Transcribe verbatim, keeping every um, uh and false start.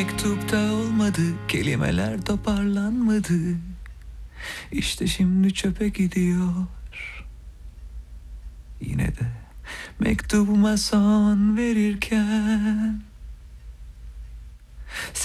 mektupta olmadı, kelimeler toparlanmadı. İşte şimdi çöpe gidiyor. Yine de mektubuma son verirken